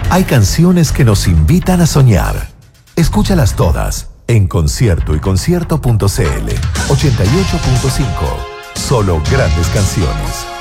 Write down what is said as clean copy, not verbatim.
Hay canciones que nos invitan a soñar. Escúchalas todas en Concierto y Concierto.cl 88.5. Solo grandes canciones.